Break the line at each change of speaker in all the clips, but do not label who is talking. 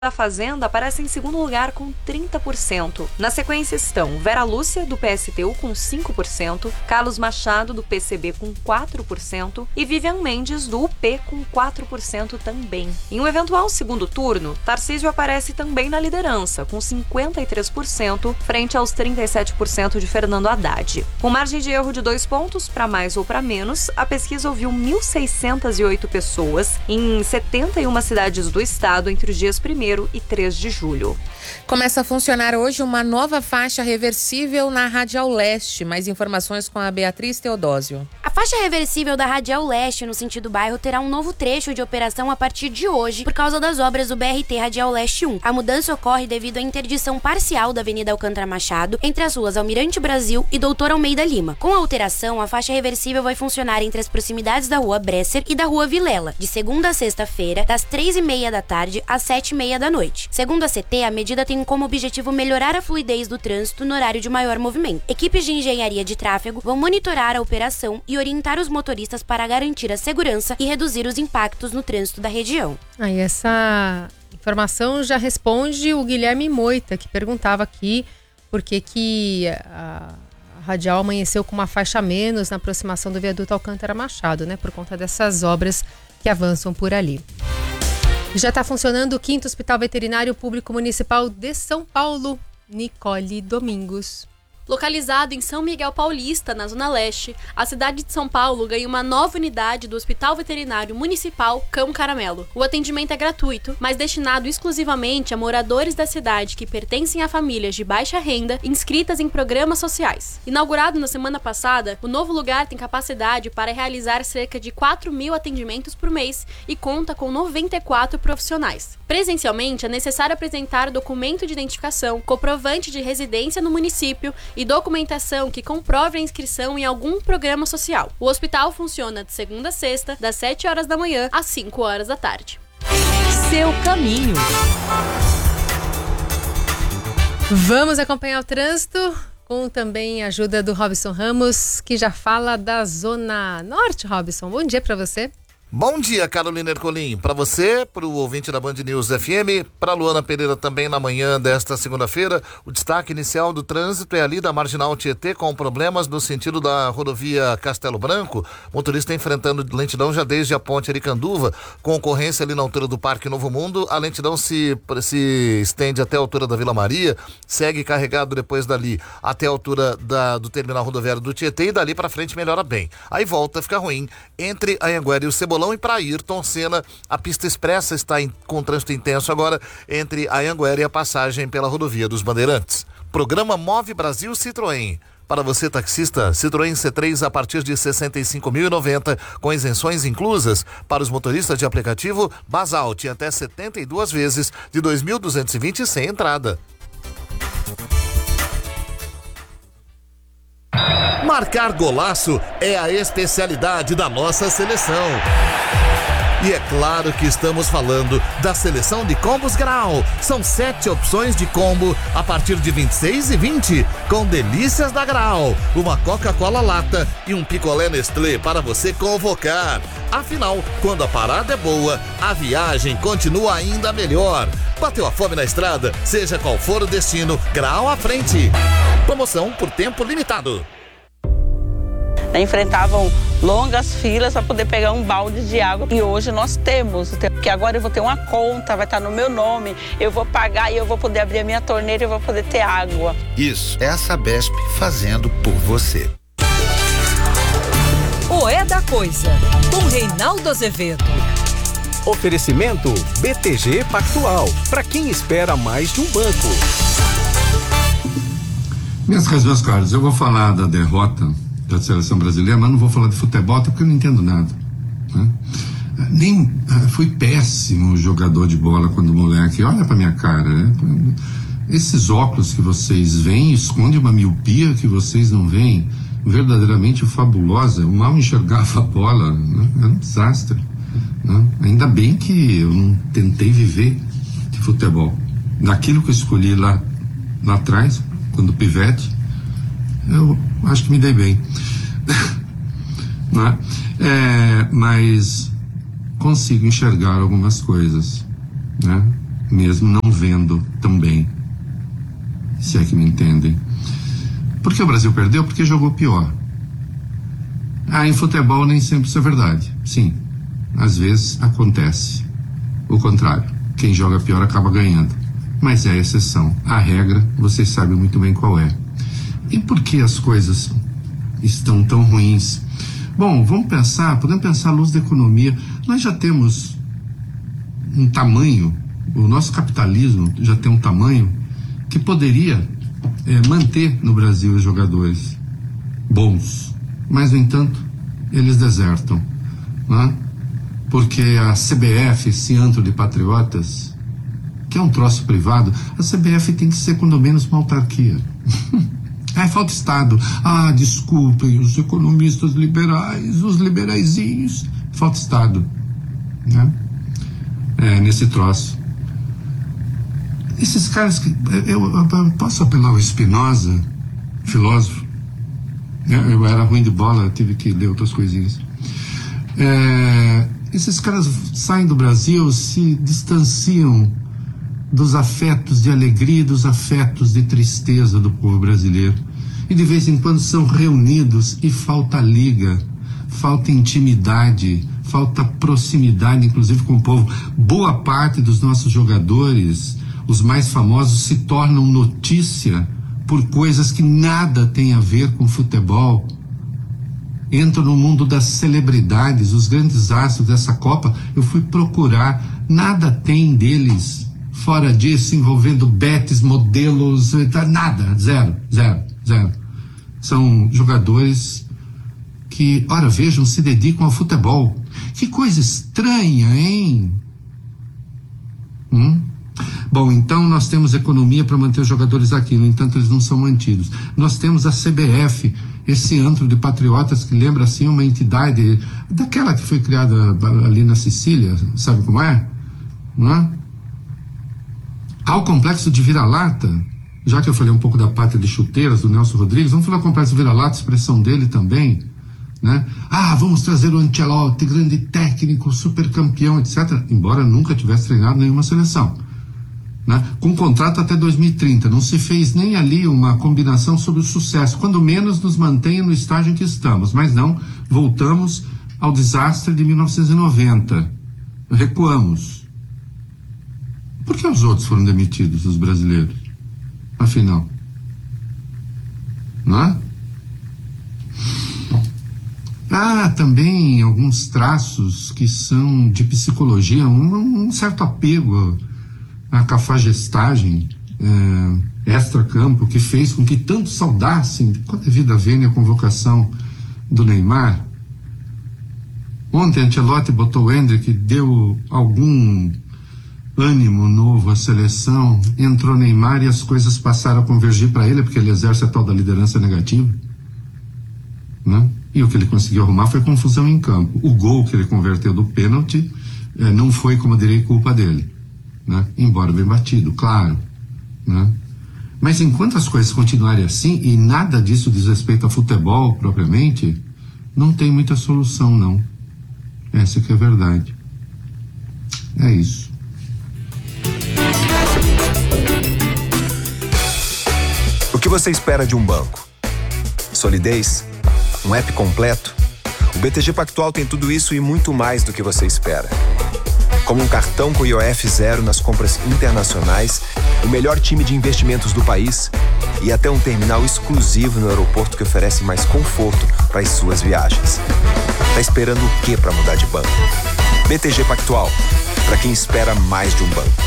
da Fazenda aparece em segundo lugar com 30%. Na sequência estão Vera Lúcia, do PSTU, com 5%, Carlos Machado, do PCB, com 4% e Vivian Mendes, do UP, com 4% também. Em um eventual segundo turno, Tarcísio aparece também na liderança, com 53%, frente aos 37% de Fernando Haddad. Com margem de erro de 2 pontos, para mais ou para menos, a pesquisa ouviu 1.608 pessoas em 71 cidades do estado entre os dias 1º e 3 de julho.
Começa a funcionar hoje uma nova faixa reversível na Radial Leste. Mais informações com a Beatriz Teodósio.
A faixa reversível da Radial Leste, no sentido bairro, terá um novo trecho de operação a partir de hoje, por causa das obras do BRT Radial Leste 1. A mudança ocorre devido à interdição parcial da Avenida Alcântara Machado entre as ruas Almirante Brasil e Doutor Almeida Lima. Com a alteração, a faixa reversível vai funcionar entre as proximidades da Rua Bresser e da Rua Vilela, de segunda a sexta-feira, das 3h30 da tarde às 7h30 da noite. Segundo a CT, a medida tem como objetivo melhorar a fluidez do trânsito no horário de maior movimento. Equipes de engenharia de tráfego vão monitorar a operação e orientar os motoristas para garantir a segurança e reduzir os impactos no trânsito da região.
Aí essa informação já responde o Guilherme Moita, que perguntava aqui por que a Radial amanheceu com uma faixa a menos na aproximação do viaduto Alcântara Machado, né? Por conta dessas obras que avançam por ali. Já está funcionando o 5º Hospital Veterinário Público Municipal de São Paulo. Nicole Domingos.
Localizado em São Miguel Paulista, na Zona Leste, a cidade de São Paulo ganha uma nova unidade do Hospital Veterinário Municipal Cão Caramelo. O atendimento é gratuito, mas destinado exclusivamente a moradores da cidade que pertencem a famílias de baixa renda inscritas em programas sociais. Inaugurado na semana passada, o novo lugar tem capacidade para realizar cerca de 4.000 atendimentos por mês e conta com 94 profissionais. Presencialmente, é necessário apresentar documento de identificação, comprovante de residência no município e documentação que comprove a inscrição em algum programa social. O hospital funciona de segunda a sexta, das 7 horas da manhã às 5 horas da tarde.
Seu caminho.
Vamos acompanhar o trânsito com também a ajuda do Robson Ramos, que já fala da Zona Norte. Robson, bom dia para você.
Bom dia, Carolina Ercolim. Para você, para o ouvinte da Band News FM, para Luana Pereira também na manhã desta segunda-feira, o destaque inicial do trânsito é ali da Marginal Tietê, com problemas no sentido da rodovia Castelo Branco. Motorista enfrentando lentidão já desde a ponte Aricanduva, com ocorrência ali na altura do Parque Novo Mundo. A lentidão se estende até a altura da Vila Maria, segue carregado depois dali até a altura do terminal rodoviário do Tietê e dali para frente melhora bem. Aí volta a ficar ruim entre a Anhanguera e o Cebolão. E para Ayrton Senna, a pista expressa está com trânsito intenso agora entre a Anhanguera e a passagem pela rodovia dos Bandeirantes. Programa Move Brasil Citroën. Para você, taxista, Citroën C3 a partir de 65.090, com isenções inclusas. Para os motoristas de aplicativo, Basalt até 72 vezes de 2.220 sem entrada. Marcar golaço é a especialidade da nossa seleção. E é claro que estamos falando da seleção de combos Grau. São 7 opções de combo a partir de 26,20, com delícias da Grau, uma Coca-Cola lata e um picolé Nestlé para você convocar. Afinal, quando a parada é boa, a viagem continua ainda melhor. Bateu a fome na estrada, seja qual for o destino, Grau à frente. Promoção por tempo limitado.
Enfrentavam longas filas para poder pegar um balde de água. E hoje nós temos, porque agora eu vou ter uma conta, vai estar no meu nome, eu vou pagar e eu vou poder abrir a minha torneira e eu vou poder ter água.
Isso é a Sabesp fazendo por você.
O É da Coisa, com Reinaldo Azevedo.
Oferecimento BTG Pactual, para quem espera mais de um banco.
Minhas caras, eu vou falar da derrota da seleção brasileira, mas não vou falar de futebol, até porque eu não entendo nada, né? Fui péssimo jogador de bola quando moleque. Olha pra minha cara, né? Esses óculos que vocês veem esconde uma miopia que vocês não veem, verdadeiramente fabulosa. Eu mal enxergava a bola, né? Era um desastre, né? Ainda bem que eu não tentei viver de futebol. Naquilo que eu escolhi lá atrás, quando pivete, eu acho que me dei bem. Né? Mas consigo enxergar algumas coisas, né? mesmo não vendo tão bem, se é que me entendem. Por que o Brasil perdeu? Porque jogou pior. Em futebol nem sempre isso é verdade. Sim, às vezes acontece o contrário. Quem joga pior acaba ganhando. Mas é a exceção. A regra, vocês sabem muito bem qual é. E por que as coisas estão tão ruins? Bom, podemos pensar à luz da economia. Nós já temos um tamanho, o nosso capitalismo já tem um tamanho que poderia manter no Brasil os jogadores bons. Mas, no entanto, eles desertam, né? Porque a CBF, esse antro de patriotas, que é um troço privado, a CBF tem que ser, quando menos, uma autarquia. Falta Estado. Desculpem, os economistas liberais, os liberaizinhos. Falta Estado, né? Nesse troço. Esses caras que... Eu posso apelar ao Spinoza, filósofo. Eu era ruim de bola, tive que ler outras coisinhas. Esses caras saem do Brasil, se distanciam dos afetos de alegria e dos afetos de tristeza do povo brasileiro. E de vez em quando são reunidos e falta liga, falta intimidade, falta proximidade, inclusive com o povo. Boa parte dos nossos jogadores, os mais famosos, se tornam notícia por coisas que nada tem a ver com futebol. Entram no mundo das celebridades, os grandes astros dessa Copa. Eu fui procurar, nada tem deles fora disso, envolvendo betes, modelos, nada, zero. São jogadores que, ora, vejam, se dedicam ao futebol. Que coisa estranha, hein? Bom, então nós temos economia para manter os jogadores aqui, no entanto eles não são mantidos. Nós temos a CBF, esse antro de patriotas que lembra assim uma entidade daquela que foi criada ali na Sicília, sabe como é? Não é? Há o complexo de vira-lata, já que eu falei um pouco da pátria de chuteiras do Nelson Rodrigues, vamos falar do complexo de vira-lata, expressão dele também, né? Vamos trazer o Ancelotti, grande técnico, super campeão, etc. Embora nunca tivesse treinado nenhuma seleção, né? Com contrato até 2030, não se fez nem ali uma combinação sobre o sucesso, quando menos nos mantenha no estágio em que estamos, mas não, voltamos ao desastre de 1990, recuamos. Por que os outros foram demitidos, os brasileiros? Afinal, não é? Também alguns traços que são de psicologia, um certo apego à cafagestagem extra-campo, que fez com que tantos saudassem, quando é vida vênia, a convocação do Neymar. Ontem Ancelotti botou o Hendrick, deu algum ânimo novo à seleção, entrou Neymar e as coisas passaram a convergir para ele, porque ele exerce a tal da liderança negativa, né? E o que ele conseguiu arrumar foi confusão em campo. O gol que ele converteu do pênalti não foi, como eu direi, culpa dele, né? Embora bem batido, claro, né? Mas enquanto as coisas continuarem assim, e nada disso diz respeito a futebol propriamente, não tem muita solução, não. Essa que é a verdade. É isso.
O que você espera de um banco? Solidez? Um app completo? O BTG Pactual tem tudo isso e muito mais do que você espera. Como um cartão com IOF zero nas compras internacionais, o melhor time de investimentos do país e até um terminal exclusivo no aeroporto que oferece mais conforto para as suas viagens. Tá esperando o quê para mudar de banco? BTG Pactual, para quem espera mais de um banco.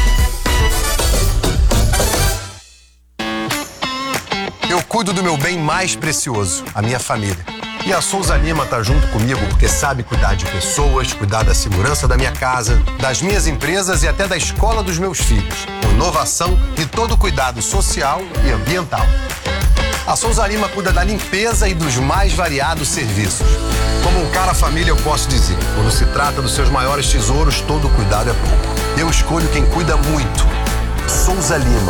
Eu cuido do meu bem mais precioso, a minha família. E a Souza Lima tá junto comigo porque sabe cuidar de pessoas, cuidar da segurança da minha casa, das minhas empresas e até da escola dos meus filhos. Com inovação e todo cuidado social e ambiental. A Souza Lima cuida da limpeza e dos mais variados serviços. Como um cara família, eu posso dizer, quando se trata dos seus maiores tesouros, todo cuidado é pouco. Eu escolho quem cuida muito. Souza Lima.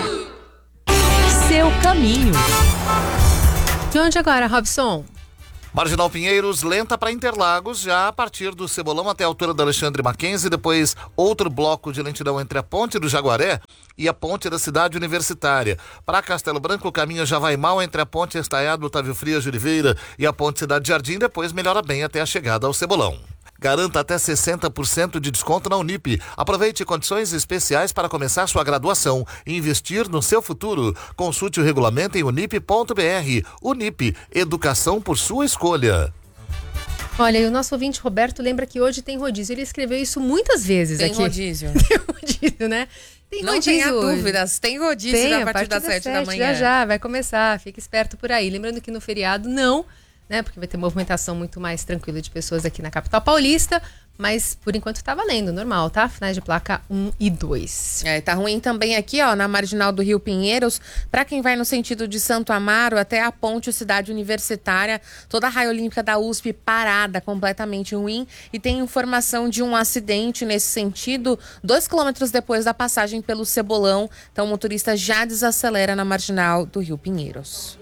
Seu caminho.
De onde agora, Robson?
Marginal Pinheiros, lenta para Interlagos, já a partir do Cebolão até a altura da Alexandre Mackenzie, depois outro bloco de lentidão entre a Ponte do Jaguaré e a Ponte da Cidade Universitária. Para Castelo Branco, o caminho já vai mal entre a Ponte Estaiado Otávio Frias de Oliveira e a Ponte Cidade Jardim, depois melhora bem até a chegada ao Cebolão. Garanta até 60% de desconto na Unip. Aproveite condições especiais para começar sua graduação e investir no seu futuro. Consulte o regulamento em unip.br. Unip, educação por sua escolha.
Olha, e o nosso ouvinte Roberto lembra que hoje tem rodízio. Ele escreveu isso muitas vezes aqui.
Tem rodízio.
Tem rodízio, né? Tem
não
rodízio
tenha
hoje.
Dúvidas, tem rodízio a partir das 7 da manhã.
Já, vai começar. Fica esperto por aí. Lembrando que no feriado não, né? Porque vai ter movimentação muito mais tranquila de pessoas aqui na capital paulista, mas por enquanto tá valendo, normal, tá? Finais de placa 1 e 2.
Tá ruim também aqui, ó, na marginal do Rio Pinheiros, pra quem vai no sentido de Santo Amaro até a Ponte Cidade Universitária, toda a raia olímpica da USP parada, completamente ruim, e tem informação de um acidente nesse sentido, 2 quilômetros depois da passagem pelo Cebolão, então o motorista já desacelera na marginal do Rio Pinheiros.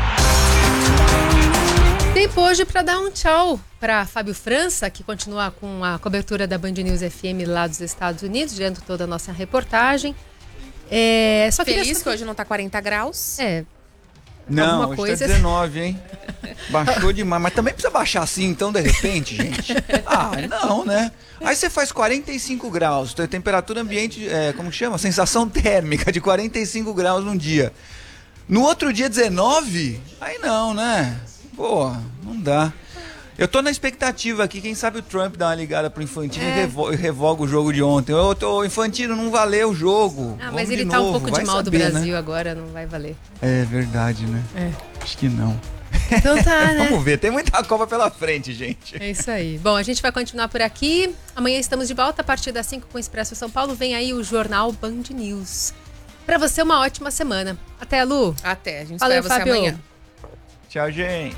Tempo hoje para dar um tchau para Fábio França, que continua com a cobertura da Band News FM lá dos Estados Unidos, diante de toda a nossa reportagem. Só
Feliz que hoje não tá 40 graus?
Não, hoje coisa... tá 19, hein? Baixou demais, mas também precisa baixar assim, então, de repente, gente. Não, né? Aí você faz 45 graus, temperatura ambiente, como que chama? Sensação térmica de 45 graus num dia. No outro dia, 19? Aí não, né? Pô, não dá. Eu tô na expectativa aqui, quem sabe o Trump dá uma ligada pro Infantino e revoga o jogo de ontem. Infantino, não valeu o jogo.
Mas ele tá um pouco de mal do Brasil, né? Agora não vai valer.
É verdade, né? Acho que não.
Então tá, né?
Vamos ver, tem muita Copa pela frente, gente.
É isso aí. Bom, a gente vai continuar por aqui. Amanhã estamos de volta a partir das 5 com o Expresso São Paulo. Vem aí o Jornal Band News. Pra você, uma ótima semana. Até, Lu.
Até, a gente
Valeu,
espera você
Fábio.
amanhã.
Tchau, gente.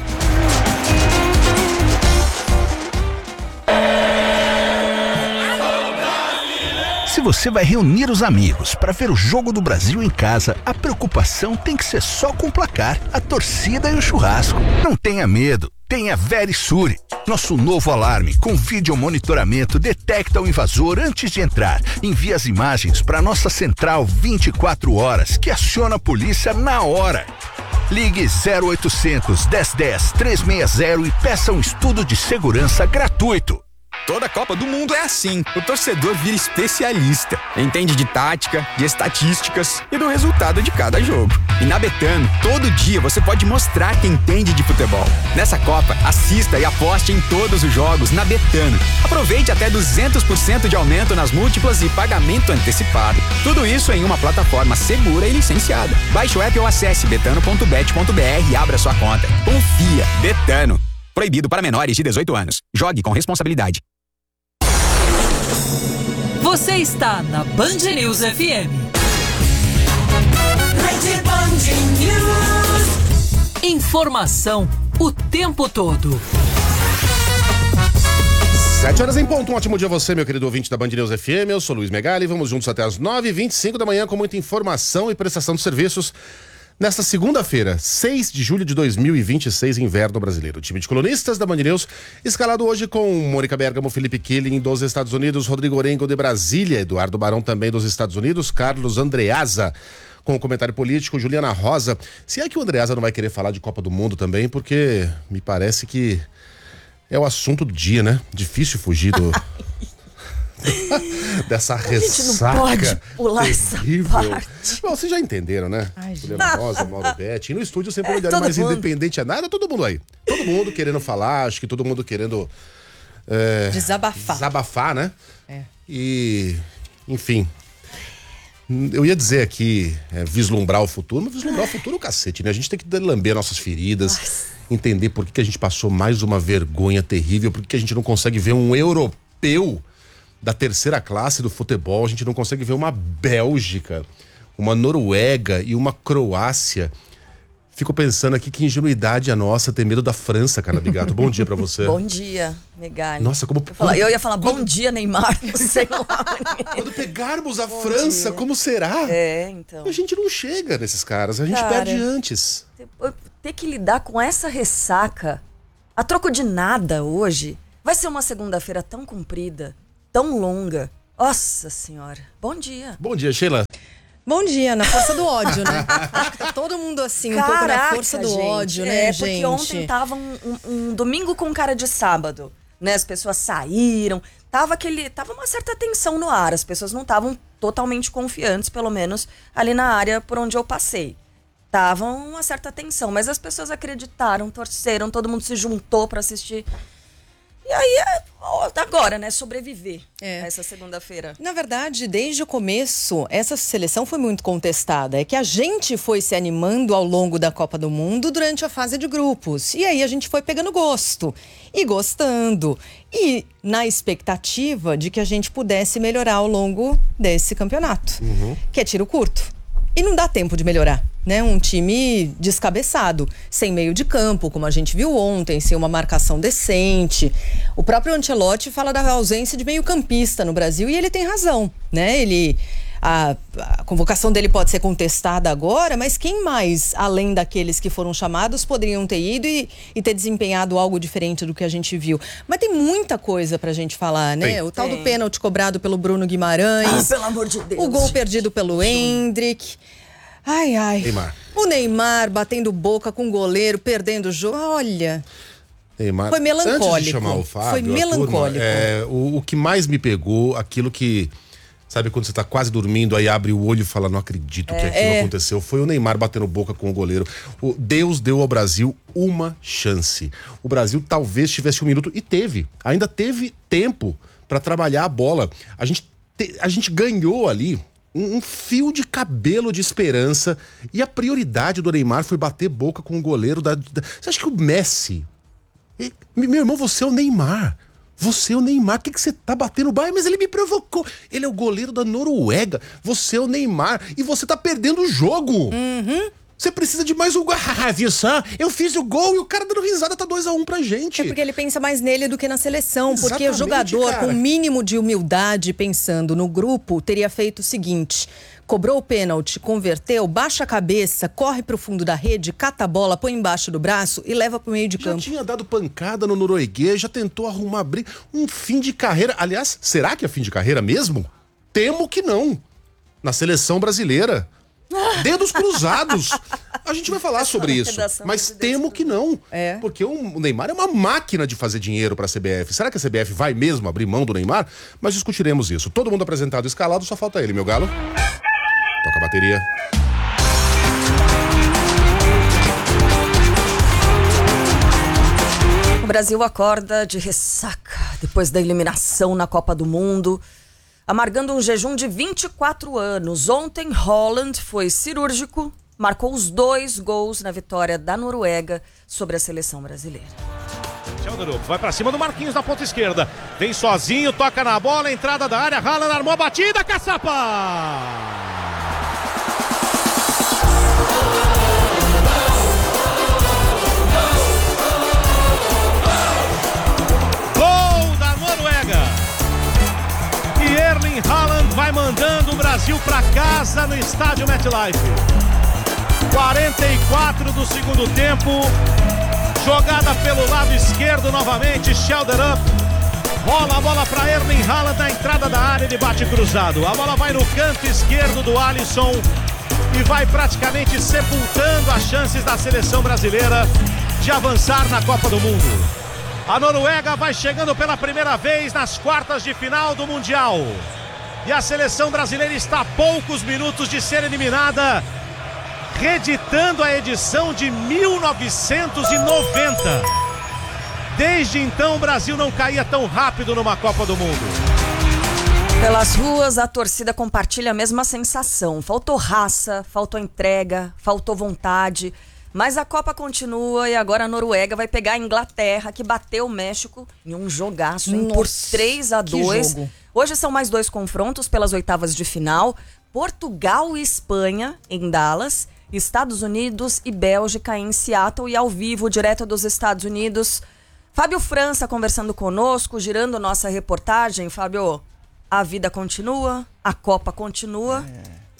Se você vai reunir os amigos para ver o Jogo do Brasil em casa, a preocupação tem que ser só com o placar, a torcida e o churrasco. Não tenha medo. Tenha Verisure. Nosso novo alarme com vídeo monitoramento detecta o invasor antes de entrar. Envia as imagens para nossa central 24 horas, que aciona a polícia na hora. Ligue 0800 1010 360 e peça um estudo de segurança gratuito.
Toda Copa do Mundo é assim. O torcedor vira especialista. Entende de tática, de estatísticas e do resultado de cada jogo. E na Betano, todo dia você pode mostrar que entende de futebol. Nessa Copa, assista e aposte em todos os jogos na Betano. Aproveite até 200% de aumento nas múltiplas e pagamento antecipado. Tudo isso em uma plataforma segura e licenciada. Baixe o app ou acesse betano.bet.br e abra sua conta. Confia. Betano. Proibido para menores de 18 anos. Jogue com responsabilidade.
Você está na Band News FM. Informação o tempo todo.
7 horas em ponto, um ótimo dia a você, meu querido ouvinte da Band News FM. Eu sou Luiz Megali, vamos juntos até as 9h25 da manhã com muita informação e prestação de serviços. Nesta segunda-feira, 6 de julho de 2026, inverno brasileiro. O time de colunistas da Band News, escalado hoje com Mônica Bergamo, Felipe Killing dos Estados Unidos, Rodrigo Orengo de Brasília, Eduardo Barão também dos Estados Unidos, Carlos Andreasa com o comentário político, Juliana Rosa. Se é que o Andreasa não vai querer falar de Copa do Mundo também, porque me parece que é o assunto do dia, né? Difícil fugir do... dessa ressaca. A gente não pode pular terrível. Essa parte. Bom, vocês já entenderam, né? Juliana Rosa, Mauro Betti. E no estúdio sempre o olhar mais independente é nada, todo mundo aí. Todo mundo querendo falar, acho que todo mundo querendo desabafar, né? E, enfim, eu ia dizer aqui, vislumbrar o futuro, mas vislumbrar o futuro é o cacete, né? A gente tem que lamber nossas feridas, entender por que a gente passou mais uma vergonha terrível, por que a gente não consegue ver um europeu da terceira classe do futebol, a gente não consegue ver uma Bélgica, uma Noruega e uma Croácia. Fico pensando aqui que ingenuidade a nossa ter medo da França, cara, Bigato. Bom dia pra você.
Bom dia, Megali.
Nossa, como...
Eu ia falar bom dia, Neymar, não sei lá.
Quando pegarmos a França, como será?
Então.
A gente não chega nesses caras, a gente perde antes.
Ter que lidar com essa ressaca A troco de nada hoje, vai ser uma segunda-feira tão comprida, tão longa. Nossa Senhora. Bom dia.
Bom dia, Sheila.
Bom dia, na força do ódio, né? Acho que tá
todo mundo assim,
Caraca,
pouco na força do ódio, né, gente?
Porque ontem tava um domingo com cara de sábado, né? As pessoas saíram, tava uma certa tensão no ar, as pessoas não estavam totalmente confiantes, pelo menos ali na área por onde eu passei. Tava uma certa tensão, mas as pessoas acreditaram, torceram, todo mundo se juntou pra assistir. E aí, agora, né, sobreviver a essa segunda-feira.
Na verdade, desde o começo, essa seleção foi muito contestada. É que a gente foi se animando ao longo da Copa do Mundo durante a fase de grupos. E aí a gente foi pegando gosto e gostando. E na expectativa de que a gente pudesse melhorar ao longo desse campeonato, que é tiro curto. E não dá tempo de melhorar, né? Um time descabeçado, sem meio de campo, como a gente viu ontem, sem uma marcação decente. O próprio Ancelotti fala da ausência de meio-campista no Brasil e ele tem razão, né? A convocação dele pode ser contestada agora, mas quem mais, além daqueles que foram chamados, poderiam ter ido e ter desempenhado algo diferente do que a gente viu? Mas tem muita coisa pra gente falar, né? O tal do pênalti cobrado pelo Bruno Guimarães.
Pelo amor de Deus.
O gol perdido pelo Endrick. Ai.
Neymar.
O Neymar batendo boca com o goleiro, perdendo o jogo. Olha...
Neymar.
Foi melancólico.
Antes de chamar o Fábio,
foi melancólico.
O que mais me pegou, aquilo que... Sabe quando você tá quase dormindo, aí abre o olho e fala, não acredito que aquilo aconteceu. Foi o Neymar batendo boca com o goleiro. Deus deu ao Brasil uma chance. O Brasil talvez tivesse um minuto, e teve. Ainda teve tempo para trabalhar a bola. A gente ganhou ali um fio de cabelo de esperança. E a prioridade do Neymar foi bater boca com o goleiro Você acha que o Messi... Meu irmão, você é o Neymar. Você é o Neymar, por que você tá batendo o bairro? Mas ele me provocou. Ele é o goleiro da Noruega. Você é o Neymar e você tá perdendo o jogo. Você precisa de mais um gol. Viu só? Eu fiz o gol e o cara dando risada, tá 2-1 pra gente.
É porque ele pensa mais nele do que na seleção. Porque
Exatamente,
o jogador,
cara,
com o mínimo de humildade, pensando no grupo, teria feito o seguinte... Cobrou o pênalti, converteu, baixa a cabeça, corre pro fundo da rede, cata a bola, põe embaixo do braço e leva pro meio de campo.
Já tinha dado pancada no norueguês, já tentou arrumar briga. Um fim de carreira. Aliás, será que é fim de carreira mesmo? Temo que não. Na seleção brasileira. Dedos cruzados. A gente vai falar sobre isso, mas temo que não. Porque o Neymar é uma máquina de fazer dinheiro pra CBF. Será que a CBF vai mesmo abrir mão do Neymar? Mas discutiremos isso. Todo mundo apresentado, escalado, só falta ele, meu galo. Toca a bateria.
O Brasil acorda de ressaca depois da eliminação na Copa do Mundo, amargando um jejum de 24 anos. Ontem, Haaland foi cirúrgico, marcou os 2 gols na vitória da Noruega sobre a seleção brasileira.
Vai pra cima do Marquinhos na ponta esquerda. Vem sozinho, toca na bola, entrada da área, Haaland armou a batida, caçapa! Erling Haaland vai mandando o Brasil para casa no estádio MetLife. 44 do segundo tempo. Jogada pelo lado esquerdo novamente. Shoulder up. Rola a bola para Erling Haaland na entrada da área. Ele bate cruzado. A bola vai no canto esquerdo do Alisson e vai praticamente sepultando as chances da seleção brasileira de avançar na Copa do Mundo. A Noruega vai chegando pela primeira vez nas quartas de final do Mundial. E a seleção brasileira está a poucos minutos de ser eliminada, reeditando a edição de 1990. Desde então, o Brasil não caía tão rápido numa Copa do Mundo.
Pelas ruas, a torcida compartilha a mesma sensação. Faltou raça, faltou entrega, faltou vontade. Mas a Copa continua e agora a Noruega vai pegar a Inglaterra, que bateu o México em um jogaço, hein, por 3-2. Hoje são mais 2 confrontos pelas oitavas de final. Portugal e Espanha em Dallas, Estados Unidos e Bélgica em Seattle e ao vivo, direto dos Estados Unidos. Fábio França conversando conosco, girando nossa reportagem. Fábio, a vida continua, a Copa continua.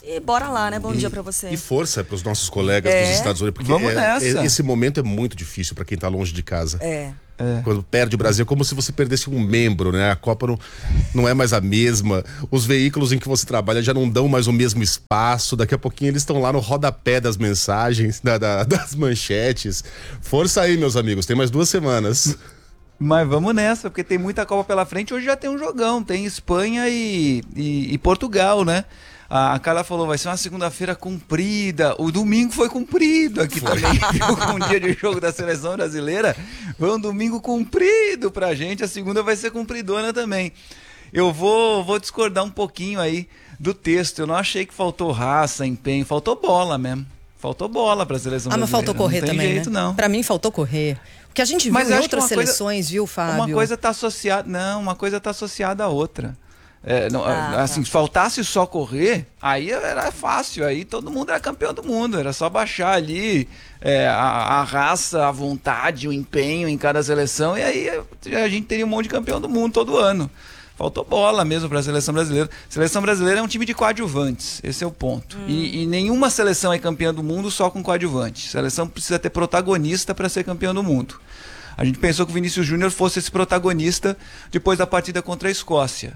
E bora lá, né? Bom dia pra você.
E força pros nossos colegas dos Estados Unidos, porque
Vamos nessa.
Esse momento é muito difícil pra quem tá longe de casa.
É.
Quando perde o Brasil, é como se você perdesse um membro, né? A Copa não é mais a mesma. Os veículos em que você trabalha já não dão mais o mesmo espaço. Daqui a pouquinho eles estão lá no rodapé das mensagens, das manchetes. Força aí, meus amigos, tem mais 2 semanas.
Mas vamos nessa, porque tem muita Copa pela frente. Hoje já tem um jogão, tem Espanha e Portugal, né? A Carla falou, vai ser uma segunda-feira comprida. O domingo foi comprido aqui também, viu? Com um dia de jogo da seleção brasileira. Foi um domingo comprido pra gente. A segunda vai ser compridona também. Eu vou discordar um pouquinho aí do texto. Eu não achei que faltou raça, empenho. Faltou bola mesmo. Faltou bola pra seleção brasileira.
Mas faltou correr
não tem
também,
jeito,
né?
Não.
Pra mim faltou correr. O que a gente viu em outras seleções, viu, Fábio?
Uma coisa tá associada... Não, uma coisa tá associada à outra. Assim, se faltasse só correr, aí era fácil, aí todo mundo era campeão do mundo, era só baixar ali a raça, a vontade, o empenho em cada seleção, e aí a gente teria um monte de campeão do mundo todo ano. Faltou bola mesmo para a seleção brasileira. A seleção brasileira é um time de coadjuvantes, esse é o ponto. E nenhuma seleção é campeã do mundo só com coadjuvantes. A seleção precisa ter protagonista para ser campeão do mundo. A gente pensou que o Vinícius Júnior fosse esse protagonista depois da partida contra a Escócia.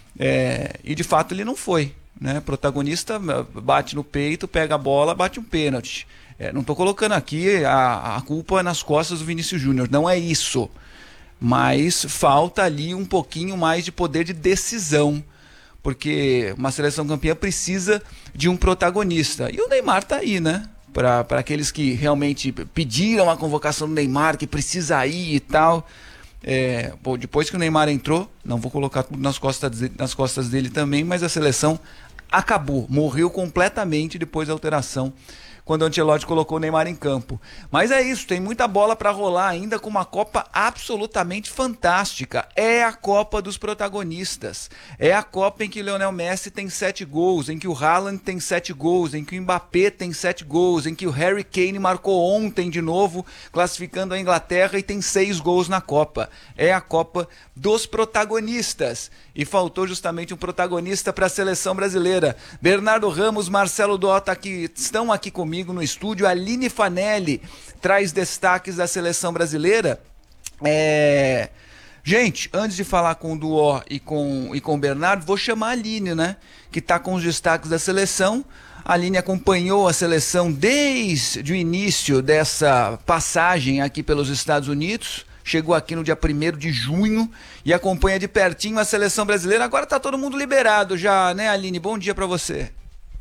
E de fato ele não foi, né? Protagonista bate no peito, pega a bola, bate um pênalti. Não estou colocando aqui a culpa nas costas do Vinícius Júnior, não é isso. Mas falta ali um pouquinho mais de poder de decisão, porque uma seleção campeã precisa de um protagonista. E o Neymar tá aí, né? Para aqueles que realmente pediram a convocação do Neymar, que precisa ir e tal. Depois que o Neymar entrou, não vou colocar tudo nas costas dele também, mas a seleção acabou, morreu completamente depois da alteração, quando o Ancelotti colocou o Neymar em campo. Mas é isso, tem muita bola para rolar ainda, com uma Copa absolutamente fantástica. É a Copa dos protagonistas. É a Copa em que o Lionel Messi tem 7 gols, em que o Haaland tem 7 gols, em que o Mbappé tem 7 gols, em que o Harry Kane marcou ontem de novo, classificando a Inglaterra, e tem 6 gols na Copa. É a Copa dos protagonistas. E faltou justamente um protagonista para a seleção brasileira. Bernardo Ramos, Marcelo Dota estão aqui comigo no estúdio. A Aline Fanelli traz destaques da seleção brasileira. Gente, antes de falar com o Duó e com o Bernardo, vou chamar a Aline, né? Que está com os destaques da seleção. A Aline acompanhou a seleção desde o início dessa passagem aqui pelos Estados Unidos. Chegou aqui no dia 1º de junho e acompanha de pertinho a seleção brasileira. Agora está todo mundo liberado já, né, Aline? Bom dia para você.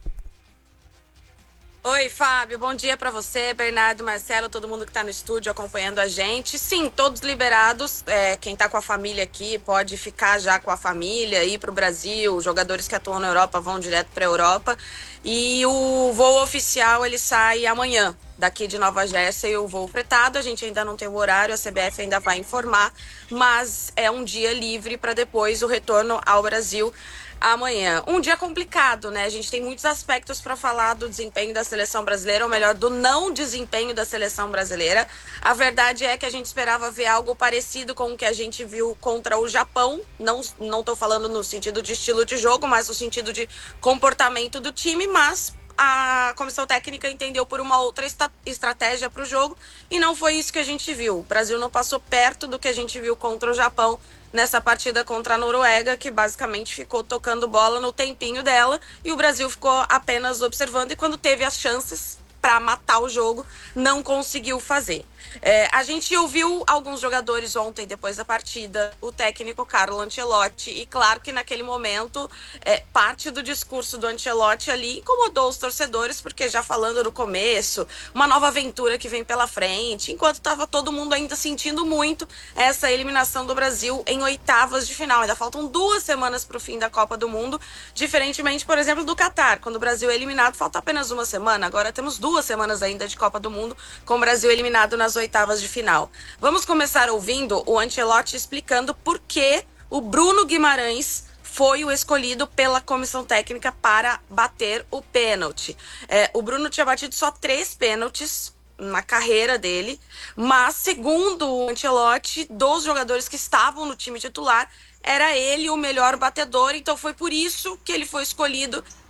Oi, Fábio. Bom dia para você, Bernardo, Marcelo, todo mundo que está no estúdio acompanhando a gente. Sim, todos liberados. Quem está com a família aqui pode ficar já com a família, ir para o Brasil. Os jogadores que atuam na Europa vão direto para a Europa. E o voo oficial, ele sai amanhã, daqui de Nova Jersey, o voo fretado. A gente ainda não tem o horário, a CBF ainda vai informar, mas é um dia livre para depois o retorno ao Brasil amanhã. Um dia complicado, né? A gente tem muitos aspectos para falar do desempenho da seleção brasileira, ou melhor, do não desempenho da seleção brasileira. A verdade é que a gente esperava ver algo parecido com o que a gente viu contra o Japão. Não tô falando no sentido de estilo de jogo, mas no sentido de comportamento do time, mas a comissão técnica entendeu por uma outra estratégia para o jogo e não foi isso que a gente viu. O Brasil não passou perto do que a gente viu contra o Japão nessa partida contra a Noruega, que basicamente ficou tocando bola no tempinho dela, e o Brasil ficou apenas observando, e quando teve as chances para matar o jogo, não conseguiu fazer. A gente ouviu alguns jogadores ontem, depois da partida, o técnico Carlo Ancelotti, e claro que naquele momento, parte do discurso do Ancelotti ali incomodou os torcedores, porque já falando no começo, uma nova aventura que vem pela frente, enquanto estava todo mundo ainda sentindo muito essa eliminação do Brasil em oitavas de final. Ainda faltam 2 semanas para o fim da Copa do Mundo, diferentemente, por exemplo, do Catar. Quando o Brasil é eliminado, falta apenas 1 semana. Agora temos 2 semanas ainda de Copa do Mundo, com o Brasil eliminado nas oitavas de final. Vamos começar ouvindo o Ancelotti explicando por que o Bruno Guimarães foi o escolhido pela comissão técnica para bater o pênalti. O Bruno tinha batido só 3 pênaltis na carreira dele, mas segundo o Ancelotti, dos jogadores que estavam no time titular, era ele o melhor batedor, então foi por isso que ele foi escolhido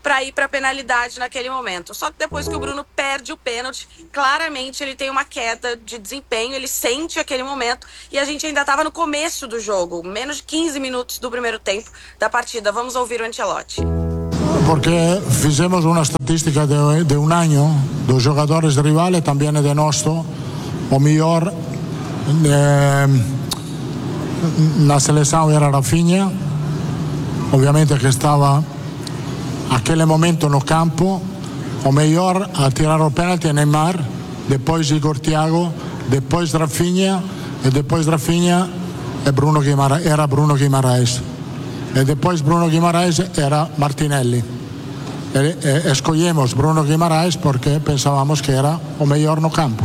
para ir para a penalidade naquele momento. Só que depois que o Bruno perde o pênalti, claramente ele tem uma queda de desempenho, ele sente aquele momento e a gente ainda estava no começo do jogo, menos de 15 minutos do primeiro tempo da partida. Vamos ouvir o Ancelotti.
Porque fizemos uma estatística de um ano dos jogadores rivales, também de nosso, o melhor na seleção era Rafinha, obviamente que estava aquele momento no campo, o melhor a tirar o pênalti é Neymar, depois Igor Thiago, depois Rafinha, e depois Rafinha era Bruno Guimarães. E depois Bruno Guimarães era Martinelli. E escolhemos Bruno Guimarães porque pensávamos que era o melhor no campo.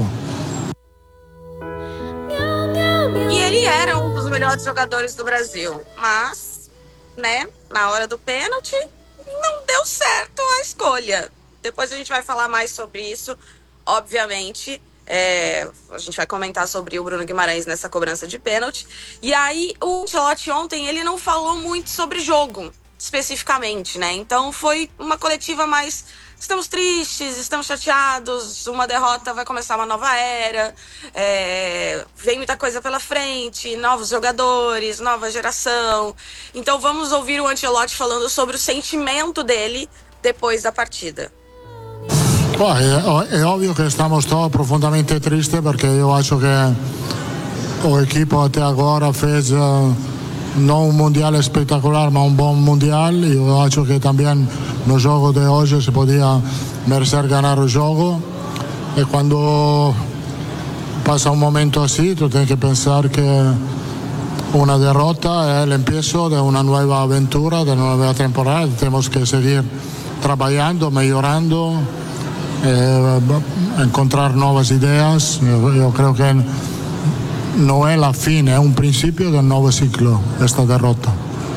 E ele era um dos melhores jogadores do Brasil, mas, né, na hora do pênalti, não deu certo a escolha. Depois a gente vai falar mais sobre isso, obviamente. A gente vai comentar sobre o Bruno Guimarães nessa cobrança de pênalti. E aí, o Ancelotti ontem, ele não falou muito sobre jogo, especificamente, né? Então foi uma coletiva mais... Estamos tristes, estamos chateados, uma derrota vai começar uma nova era, vem muita coisa pela frente, novos jogadores, nova geração. Então vamos ouvir o Ancelotti falando sobre o sentimento dele depois da partida.
É óbvio que estamos todos profundamente tristes porque eu acho que o equipo até agora fez não um mundial espetacular, mas um bom mundial. E eu acho que também no jogo de hoje se podia merecer ganhar o jogo. E quando passa um momento assim, tu tens que pensar que uma derrota é o início de uma nova aventura, de uma nova temporada. Temos que seguir trabalhando, melhorando, encontrar novas ideias. Eu creio que não é a fim, é um princípio de um novo ciclo, esta derrota.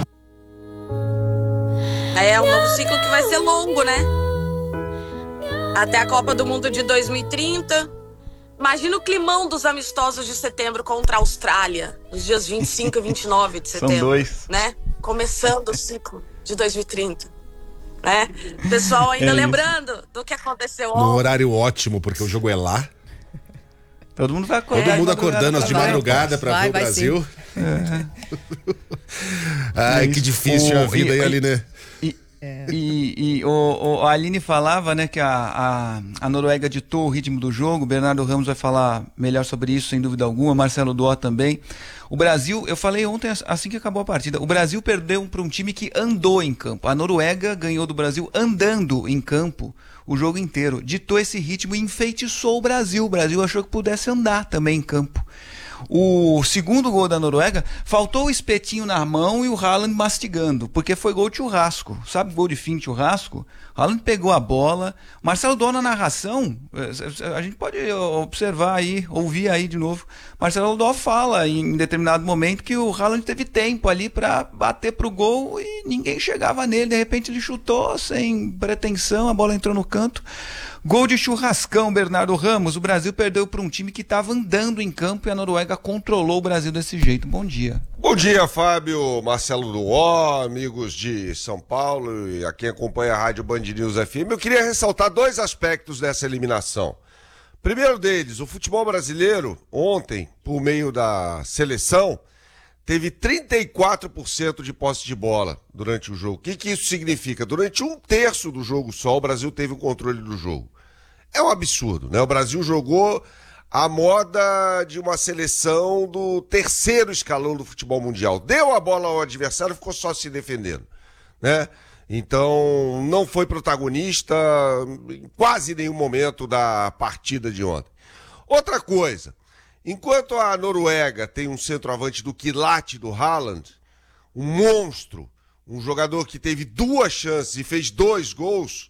É um novo ciclo que vai ser longo, né? Até a Copa do Mundo de 2030. Imagina o climão dos amistosos de setembro contra a Austrália, nos dias 25 e 29 de setembro.
São 2.
Né? Começando o ciclo de 2030. Né? Pessoal ainda lembrando do que aconteceu ontem.
No horário ótimo, porque o jogo é lá.
Todo mundo vai acordar.
Todo mundo acordando às de madrugada para ver o Brasil. Ai, que difícil a vida aí, Aline.
A Aline falava, né, que a Noruega ditou o ritmo do jogo. Bernardo Ramos vai falar melhor sobre isso, sem dúvida alguma. Marcelo Doó também. O Brasil, eu falei ontem, assim que acabou a partida, o Brasil perdeu para um time que andou em campo. A Noruega ganhou do Brasil andando em campo o jogo inteiro. Ditou esse ritmo e enfeitiçou o Brasil. O Brasil achou que pudesse andar também em campo. O segundo gol da Noruega, faltou o espetinho na mão e o Haaland mastigando, porque foi gol de churrasco. Sabe gol de fim de churrasco? O Haaland pegou a bola. Marcelo Doó na narração, a gente pode observar aí, ouvir aí de novo. Marcelo Doó fala em determinado momento que o Haaland teve tempo ali para bater pro gol e ninguém chegava nele. De repente ele chutou sem pretensão, a bola entrou no canto. Gol de churrascão, Bernardo Ramos. O Brasil perdeu para um time que estava andando em campo e a Noruega controlou o Brasil desse jeito. Bom dia.
Bom dia, Fábio, Marcelo Doó, amigos de São Paulo e a quem acompanha a Rádio Band News FM. Eu queria ressaltar dois aspectos dessa eliminação. Primeiro deles, o futebol brasileiro, ontem, por meio da seleção, teve 34% de posse de bola durante o jogo. O que isso significa? Durante um terço do jogo só, o Brasil teve o controle do jogo. É um absurdo, né? O Brasil jogou a moda de uma seleção do terceiro escalão do futebol mundial. Deu a bola ao adversário e ficou só se defendendo, né? Então, não foi protagonista em quase nenhum momento da partida de ontem. Outra coisa, enquanto a Noruega tem um centroavante do quilate do Haaland, um monstro, um jogador que teve 2 chances e fez 2 gols,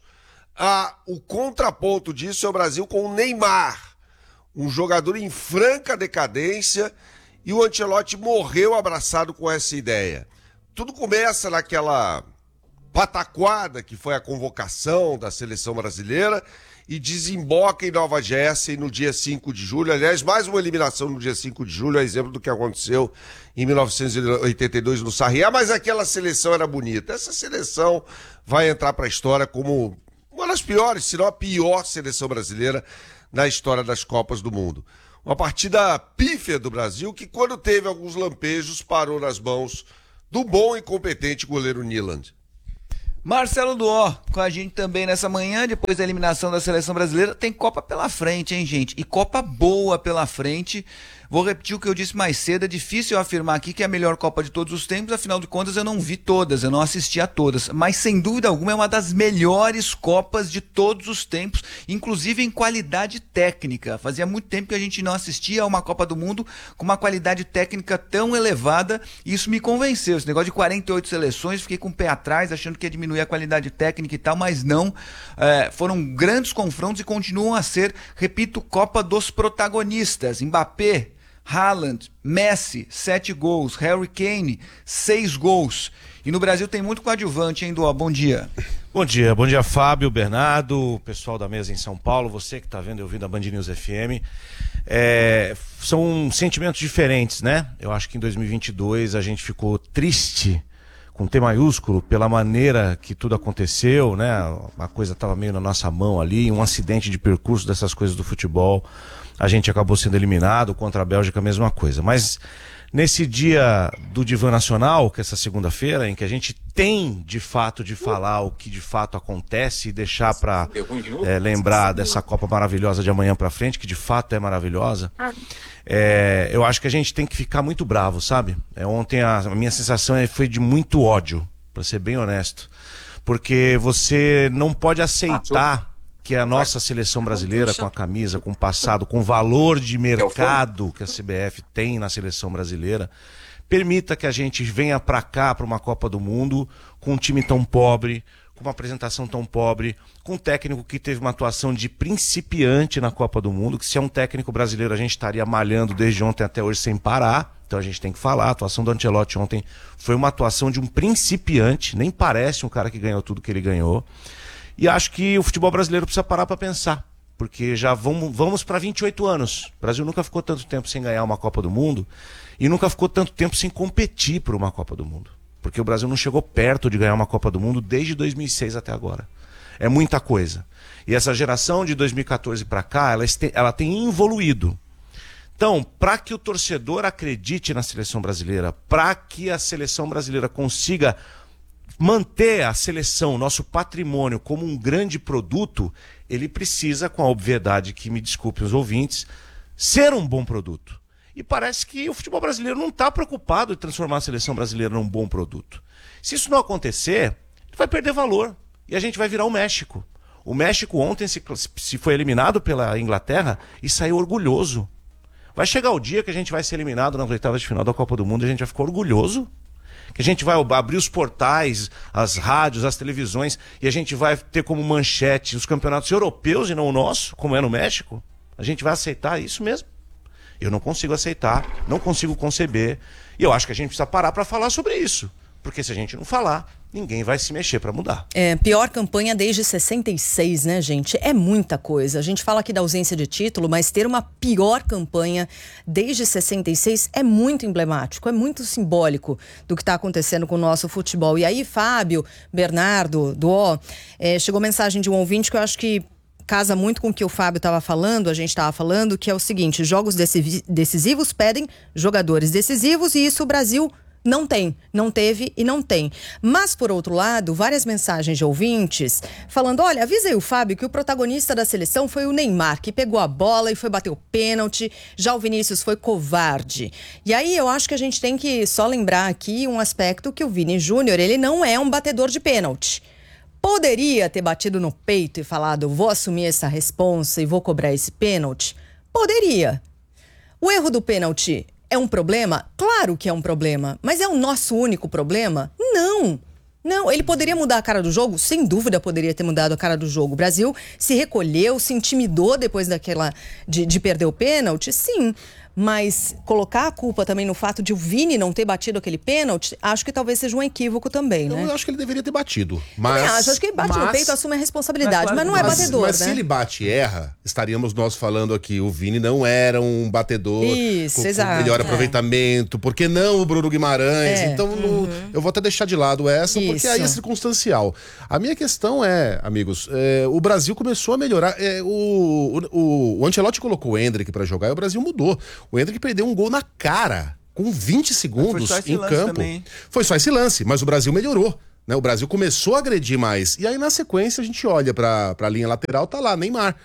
o contraponto disso é o Brasil com o Neymar, um jogador em franca decadência, e o Ancelotti morreu abraçado com essa ideia. Tudo começa naquela pataquada que foi a convocação da seleção brasileira e desemboca em Nova Jersey no dia 5 de julho. Aliás, mais uma eliminação no dia 5 de julho, é exemplo do que aconteceu em 1982 no Sarriá, mas aquela seleção era bonita. Essa seleção vai entrar para a história como uma das piores, se não a pior seleção brasileira na história das Copas do Mundo. Uma partida pífia do Brasil que, quando teve alguns lampejos, parou nas mãos do bom e competente goleiro Nyland.
Marcelo Duó, com a gente também nessa manhã, depois da eliminação da seleção brasileira. Tem Copa pela frente, hein, gente? E Copa boa pela frente. Vou repetir o que eu disse mais cedo, é difícil eu afirmar aqui que é a melhor Copa de todos os tempos, afinal de contas eu não vi todas, eu não assisti a todas, mas sem dúvida alguma é uma das melhores Copas de todos os tempos, inclusive em qualidade técnica. Fazia muito tempo que a gente não assistia a uma Copa do Mundo com uma qualidade técnica tão elevada, e isso me convenceu. Esse negócio de 48 seleções, fiquei com o pé atrás, achando que ia diminuir a qualidade técnica e tal, mas não. Foram grandes confrontos e continuam a ser, repito, Copa dos protagonistas. Mbappé, Haaland, Messi, 7 gols, Harry Kane, 6 gols. E no Brasil tem muito coadjuvante, hein, Duó? Bom dia.
Bom dia Fábio, Bernardo, pessoal da mesa em São Paulo, você que está vendo e ouvindo a Band News FM. São sentimentos diferentes, né? Eu acho que em 2022 a gente ficou triste, com T maiúsculo, pela maneira que tudo aconteceu, né? A coisa estava meio na nossa mão ali, um acidente de percurso dessas coisas do futebol. A gente acabou sendo eliminado, contra a Bélgica a mesma coisa. Mas nesse dia do Divã Nacional, que é essa segunda-feira, em que a gente tem de fato de falar o que de fato acontece e deixar para lembrar dessa Copa maravilhosa de amanhã para frente, que de fato é maravilhosa, eu acho que a gente tem que ficar muito bravo, sabe? Ontem a minha sensação foi de muito ódio, para ser bem honesto, porque você não pode aceitar que a nossa seleção brasileira, com a camisa, com o passado, com o valor de mercado que a CBF tem na seleção brasileira, permita que a gente venha para cá, para uma Copa do Mundo, com um time tão pobre, com uma apresentação tão pobre, com um técnico que teve uma atuação de principiante na Copa do Mundo, que se é um técnico brasileiro a gente estaria malhando desde ontem até hoje sem parar. Então a gente tem que falar, a atuação do Ancelotti ontem foi uma atuação de um principiante, nem parece um cara que ganhou tudo que ele ganhou. E acho que o futebol brasileiro precisa parar para pensar, porque já vamos para 28 anos. O Brasil nunca ficou tanto tempo sem ganhar uma Copa do Mundo e nunca ficou tanto tempo sem competir por uma Copa do Mundo. Porque o Brasil não chegou perto de ganhar uma Copa do Mundo desde 2006 até agora. É muita coisa. E essa geração de 2014 para cá, ela tem evoluído. Então, para que o torcedor acredite na seleção brasileira, para que a seleção brasileira consiga manter a seleção, nosso patrimônio, como um grande produto, ele precisa, com a obviedade que me desculpem os ouvintes, ser um bom produto. E parece que o futebol brasileiro não está preocupado em transformar a seleção brasileira num bom produto. Se isso não acontecer, ele vai perder valor e a gente vai virar o México. O México ontem se foi eliminado pela Inglaterra e saiu orgulhoso. Vai chegar o dia que a gente vai ser eliminado nas oitavas de final da Copa do Mundo e a gente vai ficar orgulhoso. Que a gente vai abrir os portais, as rádios, as televisões, e a gente vai ter como manchete os campeonatos europeus e não o nosso, como é no México. A gente vai aceitar isso mesmo? Eu não consigo aceitar, não consigo conceber, e eu acho que a gente precisa parar para falar sobre isso. Porque se a gente não falar, ninguém vai se mexer para mudar.
Pior campanha desde 66, né, gente? É muita coisa. A gente fala aqui da ausência de título, mas ter uma pior campanha desde 66 é muito emblemático, é muito simbólico do que está acontecendo com o nosso futebol. E aí, Fábio, Bernardo, Duó, chegou mensagem de um ouvinte que eu acho que casa muito com o que o Fábio estava falando, a gente estava falando, que é o seguinte: jogos decisivos pedem jogadores decisivos, e isso o Brasil não tem, não teve e não tem. Mas, por outro lado, várias mensagens de ouvintes falando: olha, avisa aí o Fábio que o protagonista da seleção foi o Neymar, que pegou a bola e foi bater o pênalti, já o Vinícius foi covarde. E aí eu acho que a gente tem que só lembrar aqui um aspecto, que o Vini Júnior, ele não é um batedor de pênalti. Poderia ter batido no peito e falado: vou assumir essa responsa e vou cobrar esse pênalti? Poderia. O erro do pênalti é um problema? Claro que é um problema. Mas é o nosso único problema? Não. Não, ele poderia mudar a cara do jogo? Sem dúvida poderia ter mudado a cara do jogo. O Brasil se recolheu, se intimidou depois de perder o pênalti? Sim. Mas colocar a culpa também no fato de o Vini não ter batido aquele pênalti, acho que talvez seja um equívoco também, né?
Eu acho que ele deveria ter batido.
Acho que ele bate no peito, assume a responsabilidade, mas não é batedor,
mas
né?
se ele bate e erra, estaríamos nós falando aqui, o Vini não era um batedor com melhor aproveitamento, por que não o Bruno Guimarães? Então, eu vou até deixar de lado essa, porque aí é circunstancial. A minha questão é, amigos, o Brasil começou a melhorar, o Ancelotti colocou o Endrick pra jogar e o Brasil mudou. O Endrick perdeu um gol na cara, com 20 segundos em campo. Também. Foi só esse lance, mas o Brasil melhorou. Né? O Brasil começou a agredir mais. E aí, na sequência, a gente olha pra linha lateral, tá lá, Neymar.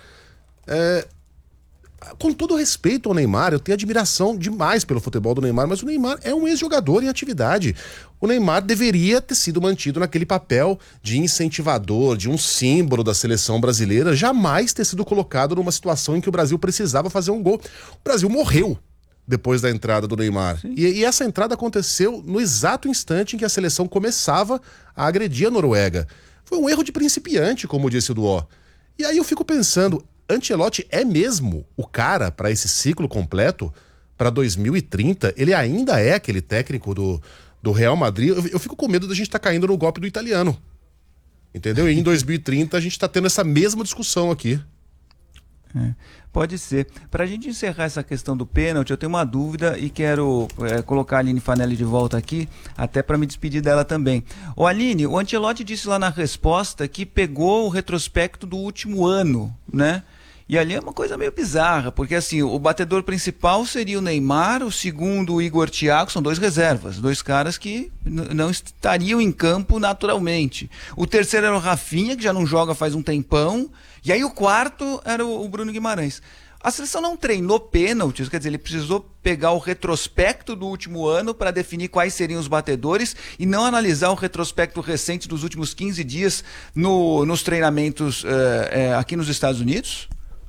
Com todo respeito ao Neymar, eu tenho admiração demais pelo futebol do Neymar, mas o Neymar é um ex-jogador em atividade. O Neymar deveria ter sido mantido naquele papel de incentivador, de um símbolo da seleção brasileira, jamais ter sido colocado numa situação em que o Brasil precisava fazer um gol. O Brasil morreu depois da entrada do Neymar. E essa entrada aconteceu no exato instante em que a seleção começava a agredir a Noruega. Foi um erro de principiante, como disse o Duó. E aí eu fico pensando, Ancelotti é mesmo o cara para esse ciclo completo? Para 2030, ele ainda é aquele técnico do Real Madrid? Eu fico com medo da gente estar caindo no golpe do italiano. Entendeu? E em 2030 a gente está tendo essa mesma discussão aqui.
Pode ser. Para a gente encerrar essa questão do pênalti, eu tenho uma dúvida e quero colocar a Aline Fanelli de volta aqui, até para me despedir dela também. Ô Aline, o Ancelotti disse lá na resposta que pegou o retrospecto do último ano, né? E ali é uma coisa meio bizarra, porque assim, o batedor principal seria o Neymar, o segundo o Igor Thiago, são 2 reservas, 2 caras que não estariam em campo naturalmente. O terceiro era o Rafinha, que já não joga faz um tempão, e aí o quarto era o Bruno Guimarães. A seleção não treinou pênaltis, quer dizer, ele precisou pegar o retrospecto do último ano para definir quais seriam os batedores e não analisar o retrospecto recente dos últimos 15 dias nos treinamentos aqui nos Estados Unidos?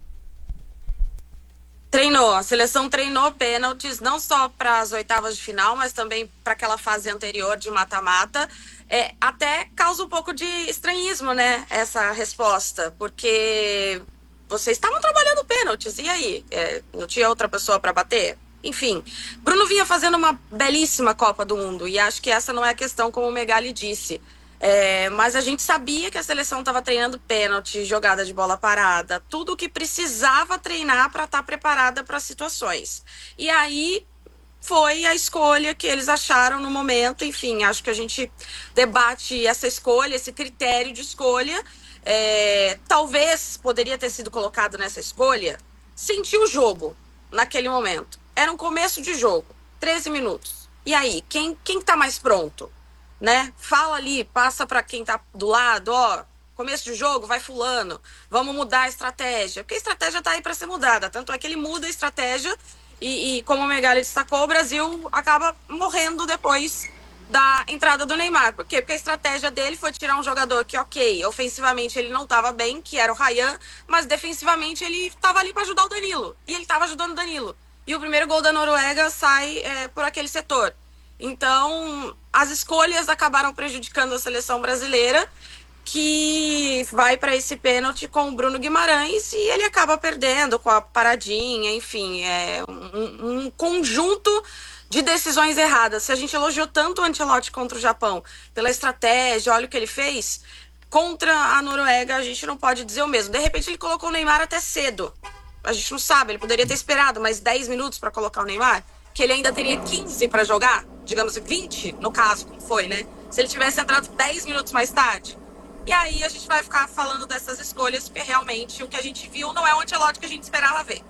Treinou, a seleção treinou pênaltis, não só para as oitavas de final, mas também para aquela fase anterior de mata-mata. Até causa um pouco de estranhismo, né, essa resposta, porque vocês estavam trabalhando pênaltis, e aí? Não tinha outra pessoa para bater? Enfim, Bruno vinha fazendo uma belíssima Copa do Mundo, e acho que essa não é a questão, como o Megali disse. Mas a gente sabia que a seleção estava treinando pênalti, jogada de bola parada, tudo o que precisava treinar para estar preparada para situações. E aí foi a escolha que eles acharam no momento. Enfim, acho que a gente debate essa escolha, esse critério de escolha. Talvez poderia ter sido colocado nessa escolha sentir o jogo naquele momento. Era um começo de jogo, 13 minutos. E aí, quem tá mais pronto? Né? Fala ali, passa para quem tá do lado, começo de jogo, vai fulano, vamos mudar a estratégia, porque a estratégia tá aí para ser mudada, tanto é que ele muda a estratégia e como o Megali destacou, o Brasil acaba morrendo depois da entrada do Neymar. Por quê? Porque a estratégia dele foi tirar um jogador que, ok, ofensivamente ele não estava bem, que era o Ryan, mas defensivamente ele estava ali para ajudar o Danilo, e ele estava ajudando o Danilo, e o primeiro gol da Noruega sai por aquele setor. Então, as escolhas acabaram prejudicando a seleção brasileira, que vai para esse pênalti com o Bruno Guimarães e ele acaba perdendo com a paradinha, enfim, é um conjunto de decisões erradas. Se a gente elogiou tanto o Ancelotti contra o Japão pela estratégia, olha o que ele fez, contra a Noruega a gente não pode dizer o mesmo. De repente ele colocou o Neymar até cedo. A gente não sabe, ele poderia ter esperado mais 10 minutos para colocar o Neymar, que ele ainda teria 15 para jogar, digamos 20 no caso, como foi, né? Se ele tivesse entrado 10 minutos mais tarde. E aí a gente vai ficar falando dessas escolhas, porque realmente o que a gente viu não é o Ancelotti que a gente esperava ver.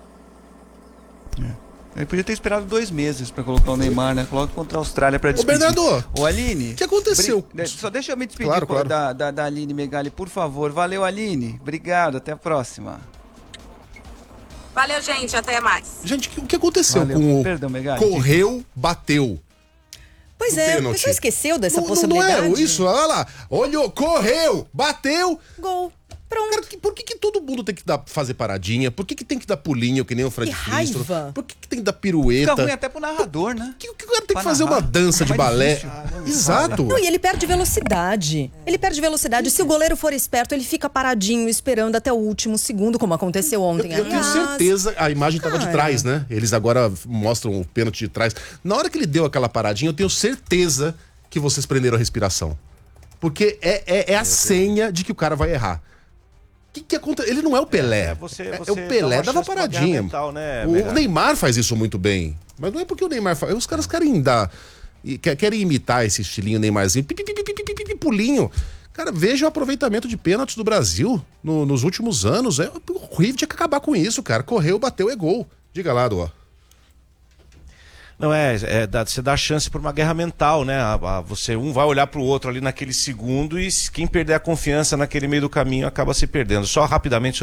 Ele podia ter esperado 2 meses para colocar o Neymar, né? Coloca contra a Austrália para despedir.
Bernardo!
Ô, Aline...
O que aconteceu?
Só deixa eu me despedir
claro.
Da Aline Megali, por favor. Valeu, Aline. Obrigado, até a próxima.
Valeu, gente. Até mais.
Gente, o que aconteceu com o...
Perdão, Megali.
Correu, bateu.
Pois é, o pessoal esqueceu dessa possibilidade.
Não é isso, olha lá. Olhou, correu, bateu.
Gol. Pronto.
Cara, por que todo mundo tem que fazer paradinha? Por que tem que dar pulinho, que nem o Fred Flintstone? Por que tem que dar pirueta?
Fica ruim até pro narrador, né?
O cara tem que fazer uma dança de balé. Exato.
Não, e ele perde velocidade. Se o goleiro for esperto, ele fica paradinho, esperando até o último segundo, como aconteceu ontem.
Eu tenho certeza, a imagem estava de trás, né? Eles agora mostram o pênalti de trás. Na hora que ele deu aquela paradinha, eu tenho certeza que vocês prenderam a respiração. Porque é a senha de que o cara vai errar. Que acontece? Ele não é o Pelé. O Pelé dava paradinha.
Mental, né,
o Neymar faz isso muito bem. Mas não é porque o Neymar faz. Os caras querem imitar esse estilinho Neymarzinho. Pulinho. Cara, veja o aproveitamento de pênaltis do Brasil nos últimos anos. É horrível, tinha que acabar com isso, cara. Correu, bateu, é gol. Diga lá, Duó.
Não, você dá chance para uma guerra mental, né? Você vai olhar para o outro ali naquele segundo e quem perder a confiança naquele meio do caminho acaba se perdendo. Só rapidamente